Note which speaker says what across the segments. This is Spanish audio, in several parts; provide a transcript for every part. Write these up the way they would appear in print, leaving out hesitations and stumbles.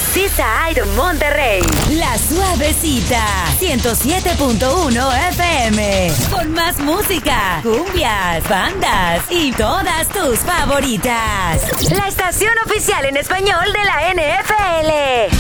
Speaker 1: Seaside Monterrey. La Suavecita 107.1 FM. Con más música, cumbias, bandas y todas tus favoritas. La estación oficial en español de la NFL.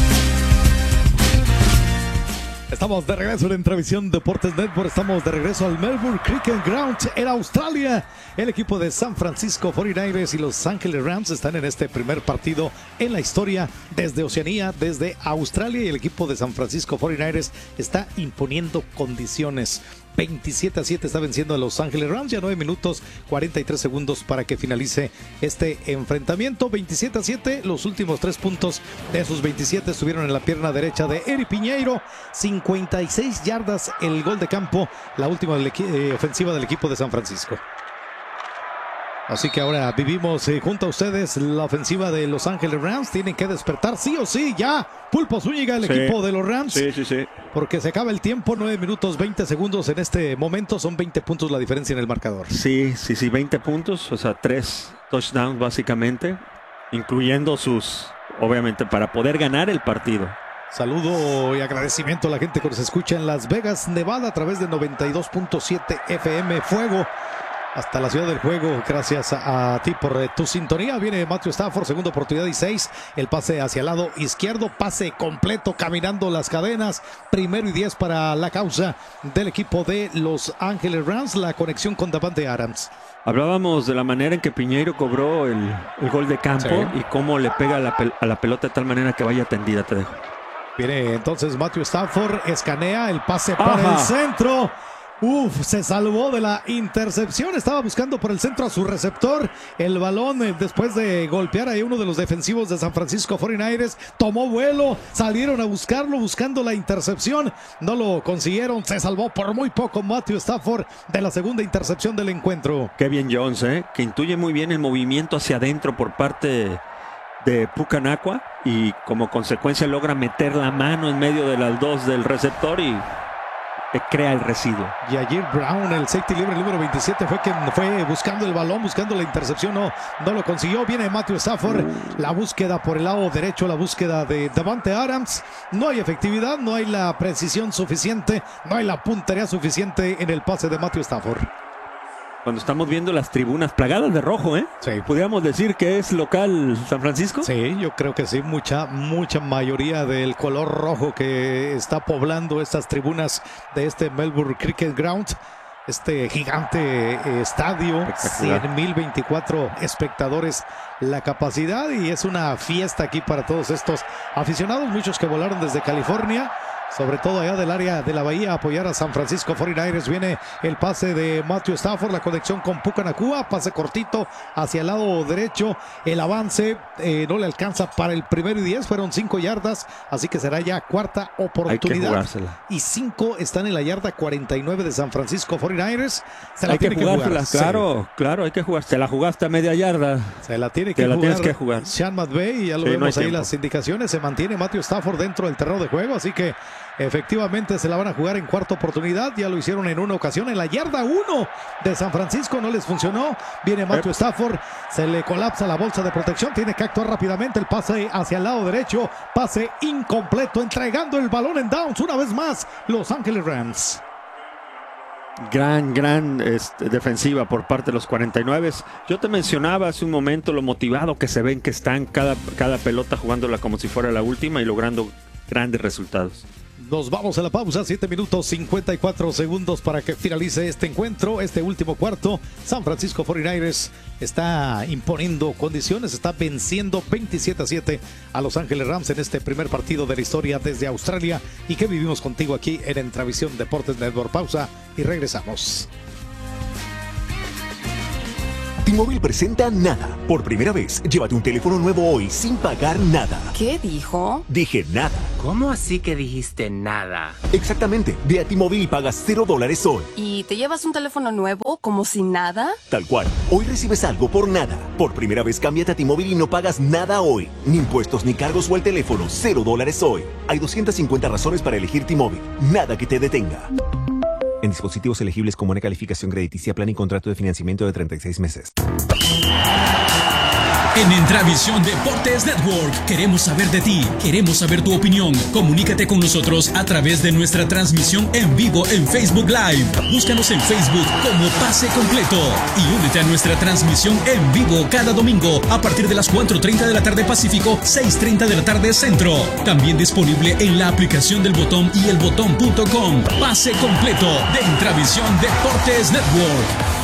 Speaker 2: Estamos de regreso en Entrevisión Deportes Network. Estamos de regreso al Melbourne Cricket Ground en Australia. El equipo de San Francisco 49ers y Los Ángeles Rams están en este primer partido en la historia desde Oceanía, desde Australia. Y el equipo de San Francisco 49ers está imponiendo condiciones. 27-7 está venciendo a Los Ángeles Rams. Ya 9 minutos 43 segundos para que finalice este enfrentamiento. 27-7, los últimos 3 puntos de esos 27 estuvieron en la pierna derecha de Eri Piñeiro. 56 yardas el gol de campo, la última ofensiva del equipo de San Francisco. Así que ahora vivimos junto a ustedes la ofensiva de Los Ángeles Rams. Tienen que despertar sí o sí ya. Pulpo Zúñiga, el equipo de los Rams.
Speaker 3: Sí.
Speaker 2: Porque se acaba el tiempo, 9 minutos 20 segundos en este momento. Son 20 puntos la diferencia en el marcador.
Speaker 3: Sí, 20 puntos, o sea, 3 touchdowns básicamente, incluyendo sus, obviamente, para poder ganar el partido.
Speaker 2: Saludo y agradecimiento a la gente que nos escucha en Las Vegas, Nevada, a través de 92.7 FM Fuego. Hasta la ciudad del juego, gracias a ti por tu sintonía. Viene Matthew Stafford, segunda oportunidad y 6. El pase hacia el lado izquierdo, pase completo, caminando las cadenas. 1º y 10 para la causa del equipo de Los Ángeles Rams. La conexión con Davante Adams.
Speaker 3: Hablábamos de la manera en que Piñeiro cobró el gol de campo y cómo le pega a la pelota de tal manera que vaya tendida, te dejo.
Speaker 2: Viene entonces Matthew Stafford, escanea el pase para el centro. Se salvó de la intercepción. Estaba buscando por el centro a su receptor. El balón, después de golpear a uno de los defensivos de San Francisco 49ers, tomó vuelo. Salieron a buscarlo, buscando la intercepción. No lo consiguieron. Se salvó por muy poco Matthew Stafford de la segunda intercepción del encuentro.
Speaker 3: Kevin Jones, que intuye muy bien el movimiento hacia adentro por parte de Puka Nacua. Y como consecuencia logra meter la mano en medio de las dos del receptor y crea el residuo.
Speaker 2: Yair Brown, el safety libre número 27, fue quien fue buscando el balón, buscando la intercepción. No lo consiguió. Viene Matthew Stafford. La búsqueda por el lado derecho, la búsqueda de Davante Adams. No hay efectividad, no hay la precisión suficiente, no hay la puntería suficiente en el pase de Matthew Stafford.
Speaker 3: Cuando estamos viendo las tribunas plagadas de rojo,
Speaker 2: Sí.
Speaker 3: ¿Podríamos decir que es local San Francisco?
Speaker 2: Sí, yo creo que sí. Mucha mayoría del color rojo que está poblando estas tribunas de este Melbourne Cricket Ground. Este gigante estadio, 100,024 espectadores la capacidad, y es una fiesta aquí para todos estos aficionados, muchos que volaron desde California, sobre todo allá del área de la bahía, a apoyar a San Francisco 49ers. Viene el pase de Matthew Stafford, la conexión con Puka Nacua, pase cortito hacia el lado derecho, el avance no le alcanza para el 1º y 10, fueron 5 yardas, así que será ya cuarta oportunidad.
Speaker 3: Hay que jugársela.
Speaker 2: Y 5 están en la yarda 49 de San Francisco 49ers.
Speaker 3: Hay que jugársela, claro, hay que jugar. Se la jugaste a media yarda.
Speaker 2: Se la tiene que jugar.
Speaker 3: Tienes que jugar.
Speaker 2: Sean McVay, ya lo vemos ahí las indicaciones. Se mantiene Matthew Stafford dentro del terreno de juego, así que efectivamente se la van a jugar en cuarta oportunidad. Ya lo hicieron en una ocasión en la yarda 1 de San Francisco, no les funcionó. Viene Matthew Stafford, se le colapsa la bolsa de protección, tiene que actuar rápidamente. El pase hacia el lado derecho, pase incompleto, entregando el balón en downs una vez más Los Ángeles Rams.
Speaker 3: Gran defensiva por parte de los 49. Yo te mencionaba hace un momento lo motivado que se ven que están cada pelota jugándola como si fuera la última y logrando grandes resultados.
Speaker 2: Nos vamos a la pausa, 7 minutos 54 segundos para que finalice este encuentro, este último cuarto. San Francisco 49ers está imponiendo condiciones, está venciendo 27-7 a Los Ángeles Rams en este primer partido de la historia desde Australia, y que vivimos contigo aquí en Entrevisión Deportes Network. Pausa y regresamos.
Speaker 4: T-Mobile presenta Nada. Por primera vez, llévate un teléfono nuevo hoy sin pagar nada.
Speaker 5: ¿Qué dijo?
Speaker 4: Dije nada.
Speaker 6: ¿Cómo así que dijiste nada?
Speaker 4: Exactamente. Ve a T-Mobile y pagas $0 hoy.
Speaker 5: ¿Y te llevas un teléfono nuevo como si nada?
Speaker 4: Tal cual. Hoy recibes algo por nada. Por primera vez, cámbiate a T-Mobile y no pagas nada hoy. Ni impuestos, ni cargos o el teléfono. $0 hoy. Hay 250 razones para elegir T-Mobile. Nada que te detenga. En dispositivos elegibles con buena calificación crediticia, plan y contrato de financiamiento de 36 meses.
Speaker 7: En Entravisión Deportes Network queremos saber de ti, queremos saber tu opinión. Comunícate con nosotros a través de nuestra transmisión en vivo en Facebook Live. Búscanos en Facebook como Pase Completo y únete a nuestra transmisión en vivo cada domingo a partir de las 4:30 de la tarde Pacífico, 6:30 de la tarde Centro. También disponible en la aplicación del Botón y elbotón.com. Pase Completo de Entravisión Deportes Network.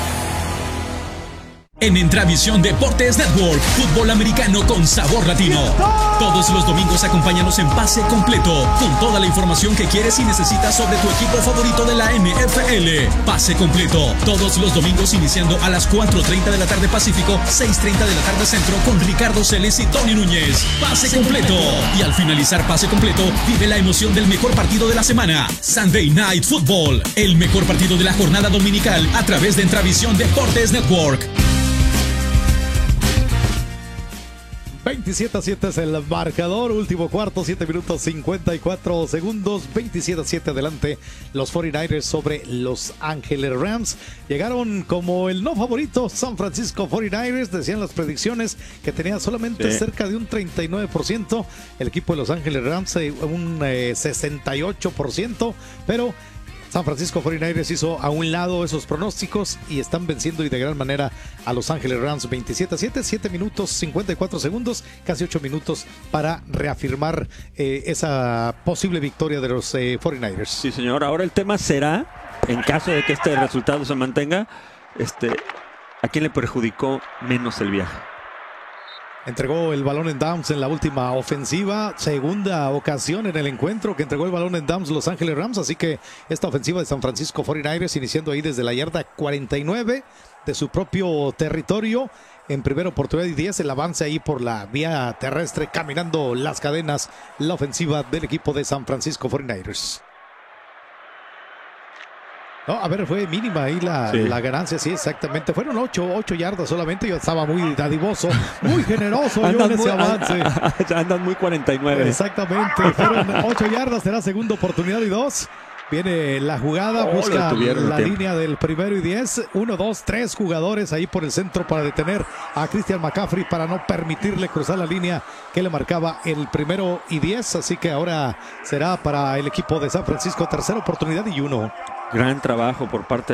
Speaker 7: En Entravisión Deportes Network, fútbol americano con sabor latino. Todos los domingos acompáñanos en Pase Completo, con toda la información que quieres y necesitas sobre tu equipo favorito de la NFL. Pase Completo, todos los domingos iniciando a las 4:30 de la tarde Pacífico, 6:30 de la tarde Centro, con Ricardo Celes y Tony Núñez. Pase Completo. Y al finalizar Pase Completo, vive la emoción del mejor partido de la semana. Sunday Night Football, el mejor partido de la jornada dominical a través de Entravisión Deportes Network.
Speaker 2: 27-7 es el marcador, último cuarto, 7 minutos 54 segundos, 27-7 adelante los 49ers sobre Los Ángeles Rams. Llegaron como el no favorito San Francisco 49ers, decían las predicciones que tenía solamente cerca de un 39%, el equipo de Los Ángeles Rams un 68%, pero San Francisco 49ers hizo a un lado esos pronósticos y están venciendo y de gran manera a Los Ángeles Rams 27-7, 7 minutos 54 segundos, casi 8 minutos para reafirmar esa posible victoria de los 49ers.
Speaker 3: Sí, señor. Ahora el tema será, en caso de que este resultado se mantenga, ¿a quién le perjudicó menos el viaje?
Speaker 2: Entregó el balón en downs en la última ofensiva, segunda ocasión en el encuentro que entregó el balón en downs Los Ángeles Rams, así que esta ofensiva de San Francisco 49ers iniciando ahí desde la yarda 49 de su propio territorio, en primera oportunidad y 10, el avance ahí por la vía terrestre, caminando las cadenas, la ofensiva del equipo de San Francisco 49ers. No, a ver, fue mínima ahí la ganancia, sí, exactamente. Fueron 8 yardas solamente. Yo estaba muy dadivoso, muy generoso yo en ese avance.
Speaker 3: Andan muy 49.
Speaker 2: Exactamente, fueron 8 yardas, será segunda oportunidad y 2. Viene la jugada, busca la línea del primero y 10. 1, 2, 3 jugadores ahí por el centro para detener a Christian McCaffrey para no permitirle cruzar la línea que le marcaba el primero y 10. Así que ahora será para el equipo de San Francisco tercera oportunidad y 1.
Speaker 3: Gran trabajo por parte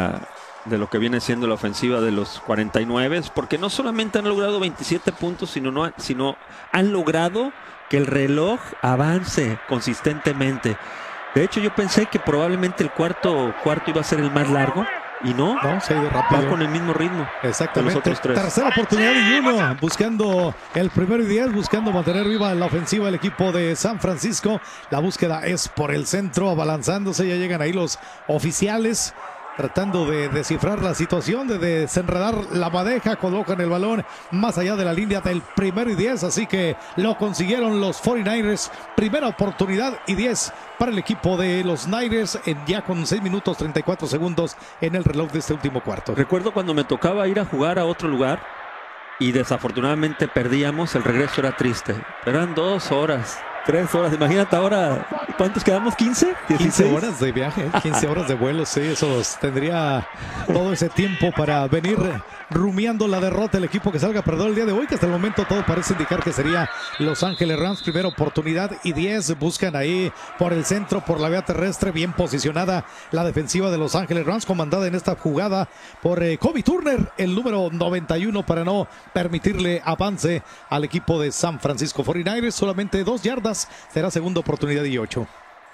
Speaker 3: de lo que viene siendo la ofensiva de los 49, porque no solamente han logrado 27 puntos, sino han logrado que el reloj avance consistentemente. De hecho, yo pensé que probablemente el cuarto iba a ser el más largo. Y no,
Speaker 2: se ha ido rápido.
Speaker 3: Va con el mismo ritmo.
Speaker 2: Exactamente.
Speaker 3: Los otros 3.
Speaker 2: Tercera oportunidad y 1. Buscando el primero y 10. Buscando mantener viva la ofensiva el equipo de San Francisco. La búsqueda es por el centro, abalanzándose. Ya llegan ahí los oficiales, tratando de descifrar la situación, de desenredar la madeja. Colocan el balón más allá de la línea del primero y 10. Así que lo consiguieron los 49ers. Primera oportunidad y 10 para el equipo de los Niners, ya con 6 minutos 34 segundos en el reloj de este último cuarto.
Speaker 3: Recuerdo cuando me tocaba ir a jugar a otro lugar y desafortunadamente perdíamos, el regreso era triste. Eran 2 horas, 3 horas. Imagínate ahora, ¿cuántos quedamos? ¿15?
Speaker 2: 15 horas de viaje, 15 horas de vuelo, sí, eso tendría todo ese tiempo para venir rumiando la derrota el equipo que salga perdedor el día de hoy, que hasta el momento todo parece indicar que sería Los Ángeles Rams. Primera oportunidad y 10, buscan ahí por el centro, por la vía terrestre, bien posicionada la defensiva de Los Ángeles Rams, comandada en esta jugada por Kobe Turner, el número 91, para no permitirle avance al equipo de San Francisco 49ers. Solamente 2 yardas, será segunda oportunidad y 8.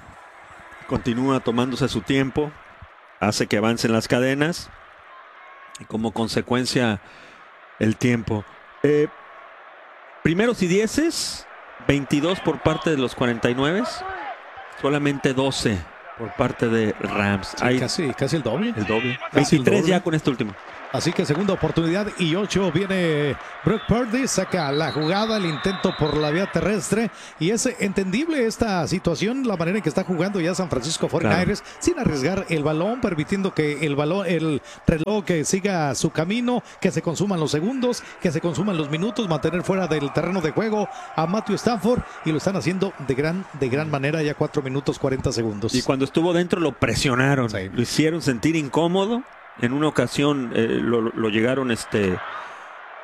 Speaker 3: Continúa tomándose su tiempo, hace que avancen las cadenas y como consecuencia el tiempo. Primeros y 10, 22 por parte de los 49, solamente 12 por parte de Rams.
Speaker 2: Sí, casi el doble.
Speaker 3: El doble.
Speaker 2: Casi
Speaker 3: 23
Speaker 2: el doble.
Speaker 3: ya con este último.
Speaker 2: Así que segunda oportunidad y 8. Viene Brock Purdy, saca la jugada, el intento por la vía terrestre. Y es entendible esta situación, la manera en que está jugando ya San Francisco 49ers, sin arriesgar el balón, permitiendo que el reloj que siga su camino, que se consuman los segundos, que se consuman los minutos, mantener fuera del terreno de juego a Matthew Stafford. Y lo están haciendo de gran manera, ya 4 minutos 40 segundos.
Speaker 3: Y cuando estuvo dentro lo presionaron,
Speaker 2: sí.
Speaker 3: Lo hicieron sentir incómodo. En una ocasión lo llegaron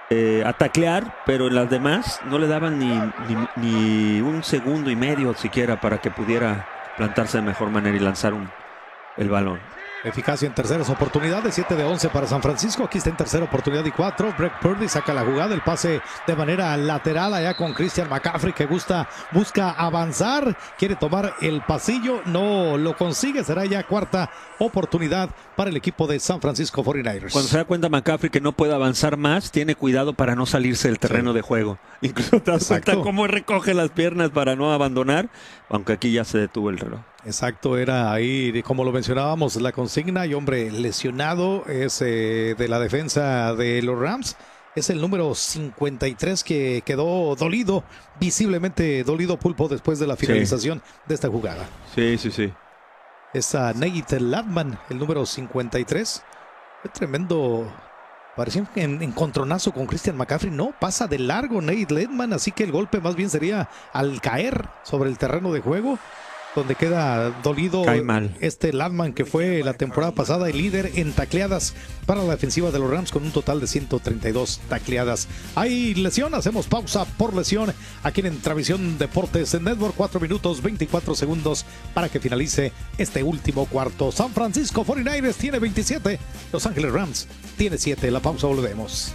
Speaker 3: a taclear, pero en las demás no le daban ni un segundo y medio siquiera para que pudiera plantarse de mejor manera y lanzar el balón.
Speaker 2: Eficacia en terceras oportunidades, 7 de 11 para San Francisco. Aquí está en tercera oportunidad y 4. Brock Purdy saca la jugada, el pase de manera lateral allá con Christian McCaffrey, que busca avanzar, quiere tomar el pasillo, no lo consigue. Será ya cuarta oportunidad para el equipo de San Francisco 49ers.
Speaker 3: Cuando se da cuenta McCaffrey que no puede avanzar más, tiene cuidado para no salirse del terreno de juego. Incluso te das cuenta cómo recoge las piernas para no abandonar, aunque aquí ya se detuvo el reloj.
Speaker 2: Exacto, era ahí, como lo mencionábamos, la consigna. Y hombre, lesionado es de la defensa de los Rams. Es el número 53 que quedó dolido, visiblemente dolido, Pulpo, después de la finalización de esta jugada.
Speaker 3: Sí.
Speaker 2: Es a Nate Latman, el número 53. Fue tremendo. Parecía un encontronazo con Christian McCaffrey. No, pasa de largo Nate Latman, así que el golpe más bien sería al caer sobre el terreno de juego, donde queda dolido este Latman, que fue la temporada pasada el líder en tacleadas para la defensiva de los Rams, con un total de 132 tacleadas. Hay lesión, hacemos pausa por lesión aquí en Travisión Deportes en Network. 4 minutos 24 segundos para que finalice este último cuarto. San Francisco 49ers tiene 27, Los Ángeles Rams tiene 7. La pausa, volvemos.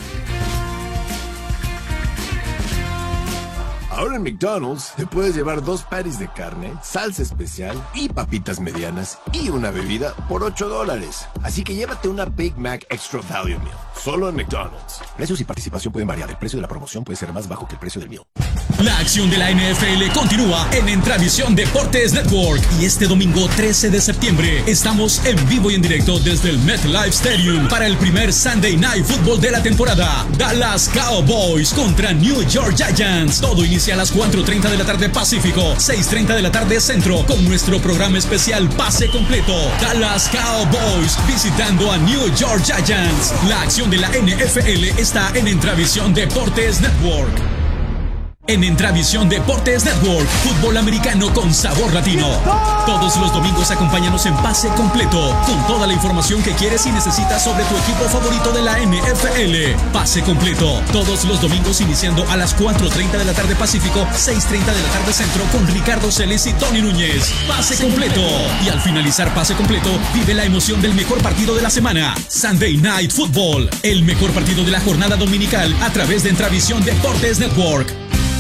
Speaker 8: Ahora en McDonald's te puedes llevar 2 patties de carne, salsa especial y papitas medianas y una bebida por $8. Así que llévate una Big Mac Extra Value Meal, solo en McDonald's. Precios y participación pueden variar. El precio de la promoción puede ser más bajo que el precio del meal.
Speaker 7: La acción de la NFL continúa en Entravisión Deportes Network. Y este domingo 13 de septiembre estamos en vivo y en directo desde el MetLife Stadium para el primer Sunday Night Football de la temporada. Dallas Cowboys contra New York Giants. Todo inicia a las 4:30 de la tarde Pacífico, 6:30 de la tarde Centro, con nuestro programa especial Pase Completo. Dallas Cowboys visitando a New York Giants. La acción de la NFL está en Entravisión Deportes Network. En Entravisión Deportes Network, fútbol americano con sabor latino. Todos los domingos acompáñanos en Pase Completo, con toda la información que quieres y necesitas sobre tu equipo favorito de la NFL. Pase Completo, todos los domingos iniciando a las 4:30 de la tarde Pacífico, 6:30 de la tarde Centro, con Ricardo Celes y Tony Núñez. Pase Completo. Y al finalizar Pase Completo, vive la emoción del mejor partido de la semana, Sunday Night Football, el mejor partido de la jornada dominical a través de Entravisión Deportes Network.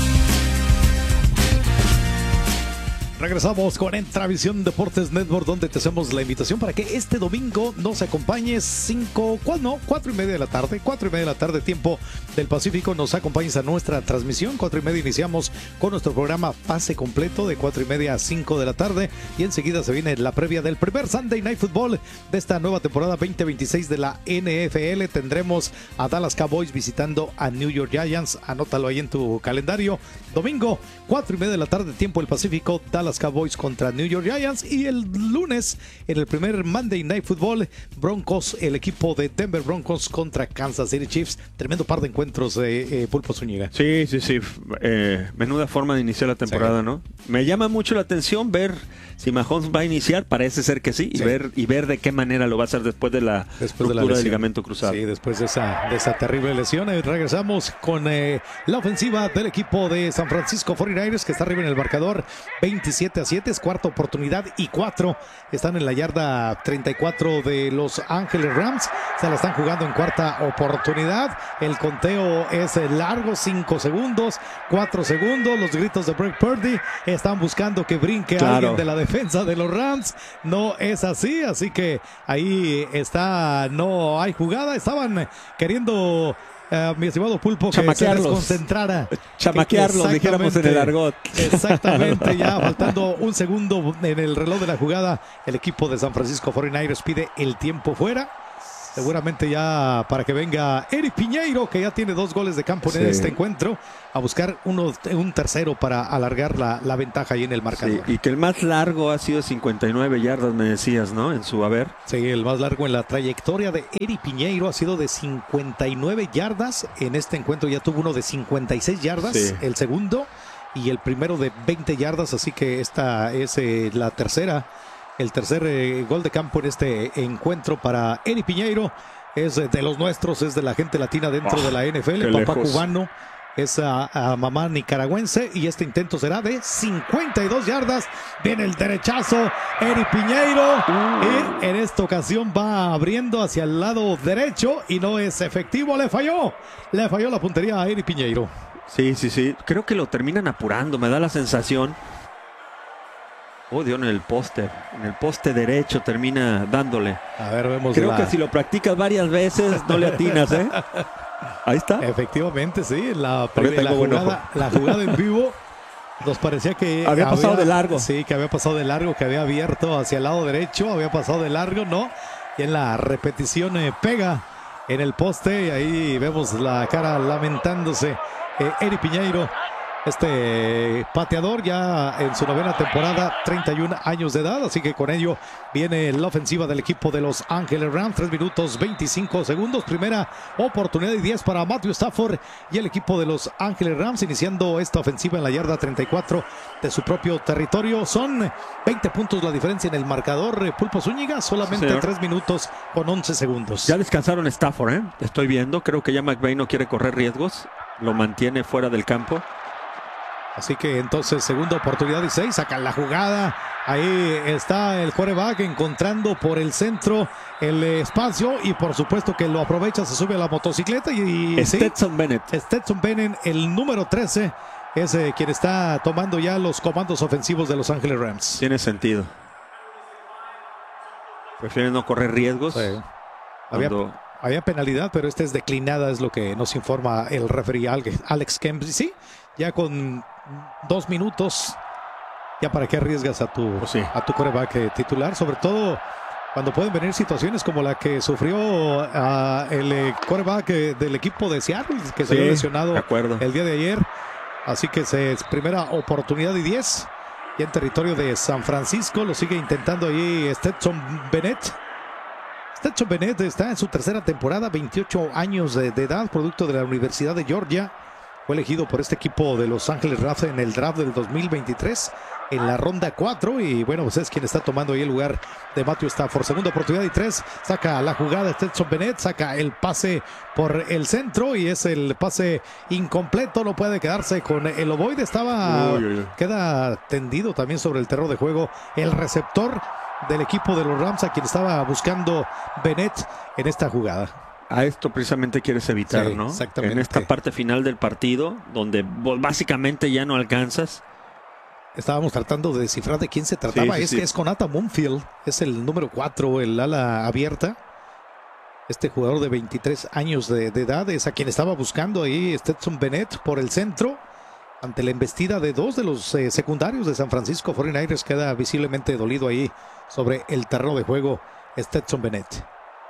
Speaker 2: Regresamos con Entravisión Deportes Network, donde te hacemos la invitación para que este domingo nos acompañes 4:30 de la tarde, 4:30 de la tarde, tiempo del Pacífico. Nos acompañes a nuestra transmisión. 4:30 iniciamos con nuestro programa Pase Completo, de 4:30 a 5 de la tarde, y enseguida se viene la previa del primer Sunday Night Football de esta nueva temporada 2026 de la NFL. Tendremos a Dallas Cowboys visitando a New York Giants. Anótalo ahí en tu calendario. Domingo, 4:30 de la tarde, tiempo del Pacífico, Dallas Cowboys contra New York Giants. Y el lunes, en el primer Monday Night Football, Broncos, el equipo de Denver Broncos contra Kansas City Chiefs. Tremendo par de encuentros de Pulpo Zúñiga.
Speaker 3: Sí. Menuda forma de iniciar la temporada, sí. ¿No? Me llama mucho la atención ver si Mahomes va a iniciar. Parece ser que sí. Y ver de qué manera lo va a hacer después de la ruptura del ligamento cruzado.
Speaker 2: Sí, después de esa terrible lesión. Regresamos con la ofensiva del equipo de San Francisco 49ers, que está arriba en el marcador 27-7, es cuarta oportunidad y 4. Están en la yarda 34 de Los Ángeles Rams. Se la están jugando en cuarta oportunidad. El conteo es largo, 5 segundos, 4 segundos. Los gritos de Brock Purdy están buscando que brinque alguien de la defensa de los Rams. No es así que ahí está, no hay jugada. Estaban queriendo... mi estimado Pulpo, que se desconcentrara.
Speaker 3: Chamaquearlos, dijéramos en el argot.
Speaker 2: Exactamente, ya faltando un segundo en el reloj de la jugada, el equipo de San Francisco 49ers pide el tiempo fuera. Seguramente ya para que venga Eric Piñeiro, que ya tiene 2 goles de campo en este encuentro, a buscar un tercero para alargar la ventaja ahí en el marcador.
Speaker 3: Sí, y que el más largo ha sido 59 yardas, me decías, ¿no? En su haber.
Speaker 2: Sí, el más largo en la trayectoria de Eric Piñeiro ha sido de 59 yardas. En este encuentro ya tuvo uno de 56 yardas, el segundo, y el primero de 20 yardas, así que esta es el tercer gol de campo en este encuentro para Eric Piñeiro. es de los nuestros, es de la gente latina dentro de la NFL, papá
Speaker 3: lejos.
Speaker 2: cubano. Es a mamá nicaragüense y este intento será de 52 yardas. Viene el derechazo, Eric Piñeiro. Y en esta ocasión va abriendo hacia el lado derecho y no es efectivo. Le falló la puntería a Eric Piñeiro.
Speaker 3: Sí. Creo que lo terminan apurando, me da la sensación. Dio en el poste derecho termina dándole.
Speaker 2: A ver, vemos.
Speaker 3: Creo que si lo practicas varias veces no le atinas, ¿eh? Ahí está.
Speaker 2: Efectivamente, sí. La jugada en vivo nos parecía que
Speaker 3: había pasado de largo.
Speaker 2: Sí, que había pasado de largo, que había abierto hacia el lado derecho, había pasado de largo, ¿no? Y en la repetición pega en el poste y ahí vemos la cara lamentándose. Eric Piñeiro, este pateador ya en su 9ª temporada, 31 años de edad, así que con ello viene la ofensiva del equipo de Los Ángeles Rams, 3 minutos 25 segundos, primera oportunidad y 10 para Matthew Stafford y el equipo de Los Ángeles Rams iniciando esta ofensiva en la yarda 34 de su propio territorio. Son 20 puntos la diferencia en el marcador, Pulpo Zúñiga, solamente 3 minutos con 11 segundos.
Speaker 3: Ya descansaron Stafford, ¿eh? Estoy viendo, creo que ya McVay no quiere correr riesgos, lo mantiene fuera del campo.
Speaker 2: Así que entonces segunda oportunidad y 6, sacan la jugada, ahí está el quarterback encontrando por el centro el espacio y por supuesto que lo aprovecha, se sube a la motocicleta y
Speaker 3: Stetson Bennett,
Speaker 2: el número 13, es quien está tomando ya los comandos ofensivos de Los Ángeles Rams.
Speaker 3: Tiene sentido. Prefieren no correr riesgos.
Speaker 2: Sí. Había penalidad, pero esta es declinada, es lo que nos informa el referee Alex Kemp. Sí, ya con 2 minutos, ya para qué arriesgas a tu quarterback titular, sobre todo cuando pueden venir situaciones como la que sufrió el quarterback del equipo de Seattle, que se había lesionado el día de ayer. Así que primera oportunidad y 10, y en territorio de San Francisco, lo sigue intentando ahí Stetson Bennett. Stetson Bennett está en su 3ª temporada, 28 años de edad, producto de la Universidad de Georgia. Fue elegido por este equipo de Los Ángeles Rams en el draft del 2023 en la ronda 4 y bueno, pues es quien está tomando ahí el lugar de Matthew Stafford. Segunda oportunidad y 3, saca la jugada Stetson Bennett, saca el pase por el centro y es el pase incompleto, no puede quedarse con el ovoide, queda tendido también sobre el terreno de juego el receptor del equipo de los Rams, a quien estaba buscando Bennett en esta jugada.
Speaker 3: A esto precisamente quieres evitar,
Speaker 2: sí,
Speaker 3: ¿no?
Speaker 2: Exactamente.
Speaker 3: En esta parte final del partido, donde básicamente ya no alcanzas.
Speaker 2: Estábamos tratando de descifrar de quién se trataba. Es Konata Moonfield, es el número 4, el ala abierta. Este jugador de 23 años de edad es a quien estaba buscando ahí Stetson Bennett por el centro. Ante la embestida de 2 de los secundarios de San Francisco 49ers, queda visiblemente dolido ahí sobre el terreno de juego Stetson Bennett.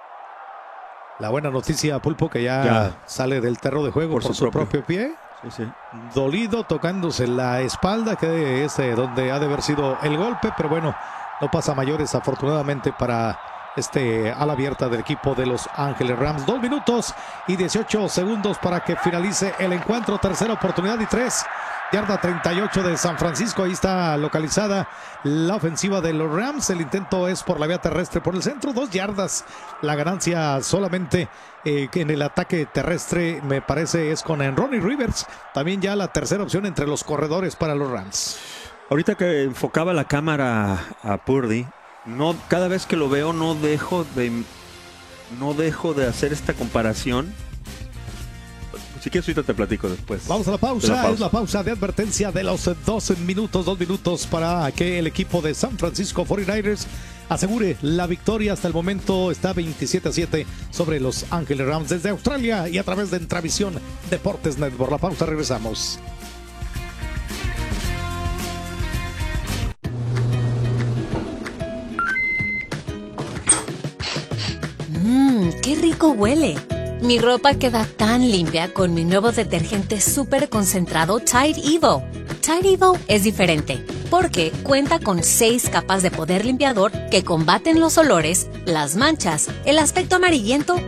Speaker 2: La buena noticia, Pulpo, que ya sale del terreno de juego por su propio pie.
Speaker 3: Sí.
Speaker 2: Dolido, tocándose la espalda, que es donde ha de haber sido el golpe, pero bueno, no pasa mayores afortunadamente para ala abierta del equipo de Los Ángeles Rams. 2 minutos y 18 segundos para que finalice el encuentro. Tercera oportunidad y 3. Yarda 38 de San Francisco. Ahí está localizada la ofensiva de los Rams. El intento es por la vía terrestre por el centro. 2 yardas. La ganancia solamente en el ataque terrestre, me parece, es con Ronnie Rivers. También ya la tercera opción entre los corredores para los Rams.
Speaker 3: Ahorita que enfocaba la cámara a Purdy, cada vez que lo veo no dejo de hacer esta comparación. Si quieres ahorita te platico después.
Speaker 2: Vamos a la pausa. Es la pausa de advertencia de los 2 minutos para que el equipo de San Francisco 49ers asegure la victoria. Hasta el momento está 27-7 sobre Los Ángeles Rams desde Australia y a través de Entravisión Deportes Network. La pausa, regresamos.
Speaker 1: ¡Qué rico huele! Mi ropa queda tan limpia con mi nuevo detergente súper concentrado Tide Evo. Tide Evo es diferente porque cuenta con 6 capas de poder limpiador que combaten los olores, las manchas, el aspecto amarillento